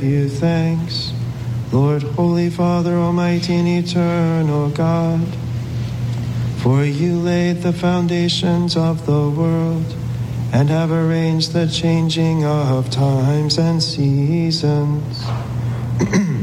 you thanks, Lord, Holy Father, Almighty and eternal God, for you laid the foundations of the world and have arranged the changing of times and seasons.